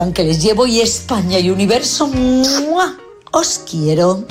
Aunque les llevo y España y universo, ¡mua! Os quiero.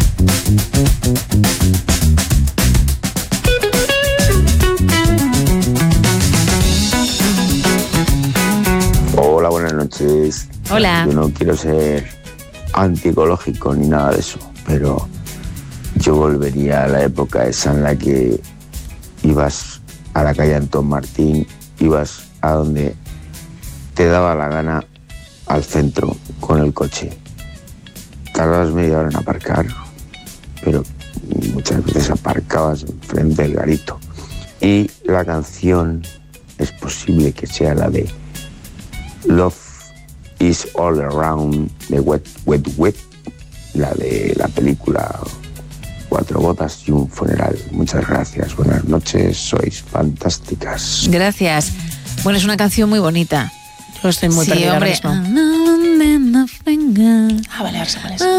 Hola, buenas noches. Hola. Yo no quiero ser antiecológico ni nada de eso, pero yo volvería a la época esa en la que ibas a la calle Antón Martín, ibas a donde te daba la gana al centro con el coche. Tardabas media hora en aparcar, pero muchas veces aparcabas enfrente del garito. Y la canción es posible que sea la de Love is All Around de Wet, Wet, Wet, la de la película Cuatro bodas y un funeral. Muchas gracias, buenas noches, sois fantásticas. Gracias. Bueno, es una canción muy bonita. Yo estoy muy perdida ahora mismo. Vale, ahora sé cuál es.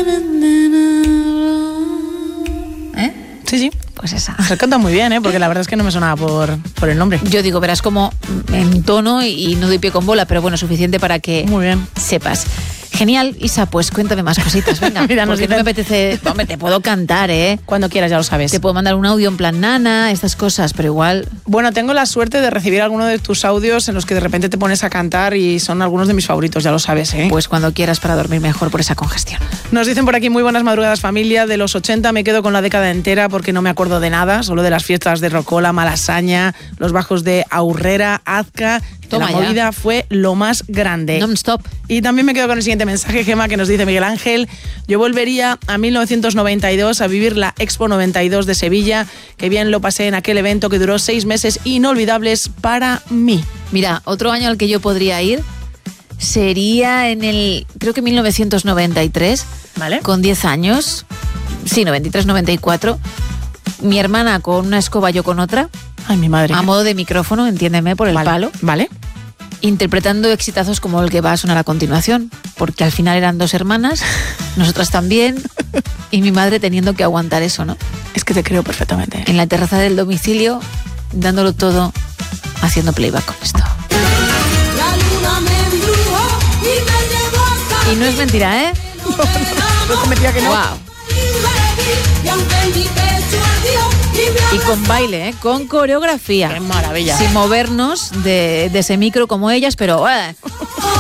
¿Eh? Sí, sí. Pues esa. Se canta muy bien, porque la verdad es que no me sonaba por el nombre. Yo digo, verás como en tono y no doy pie con bola, pero bueno, suficiente para que Muy bien. sepas. Genial, Isa, pues cuéntame más cositas, venga. Mira, nos porque no me dicen- apetece... Hombre, te puedo cantar, ¿eh? Cuando quieras, ya lo sabes. Te puedo mandar un audio en plan nana, estas cosas, pero igual... Bueno, tengo la suerte de recibir alguno de tus audios en los que de repente te pones a cantar y son algunos de mis favoritos, ya lo sabes, ¿eh? Pues cuando quieras para dormir mejor por esa congestión. Nos dicen por aquí, muy buenas madrugadas familia, de los 80 me quedo con la década entera porque no me acuerdo de nada, solo de las fiestas de Rocola, Malasaña, los bajos de Aurrera, Azca. Toma La ya. movida fue lo más grande. Non-stop. Y también me quedo con el siguiente mensaje, Gemma, que nos dice Miguel Ángel: yo volvería a 1992 a vivir la Expo 92 de Sevilla, que bien lo pasé en aquel evento que duró 6 meses inolvidables para mí. Mira, otro año al que yo podría ir sería en el, creo que 1993, ¿Vale? con 10 años, sí, 93, 94, mi hermana con una escoba, yo con otra, Ay, mi madre. a modo de micrófono, entiéndeme, por el Vale. palo, ¿Vale? interpretando exitazos como el que va a sonar a continuación, porque al final eran 2 hermanas, nosotras también, y mi madre teniendo que aguantar eso, ¿no? Es que te creo perfectamente. En la terraza del domicilio, dándolo todo, haciendo playback con esto. Y no es mentira, ¿eh? No te metía que no. Wow. Y con baile, ¿eh? Con coreografía. Qué maravilla. Sin movernos de ese micro como ellas, pero